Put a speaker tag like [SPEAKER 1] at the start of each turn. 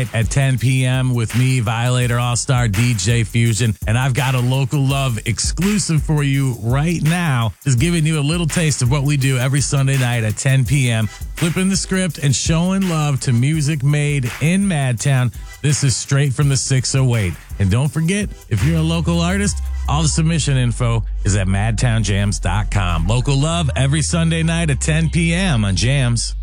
[SPEAKER 1] night at 10 p.m. with me, Violator All-Star DJ Fusion. And I've got a Local Love exclusive for you right now. Just giving you a little taste of what we do every Sunday night at 10 p.m. Flipping the script and showing love to music made in Madtown. This is straight from the 608. And don't forget, if you're a local artist, all the submission info is at madtownjams.com. Local Love every Sunday night at 10 p.m. on Jams.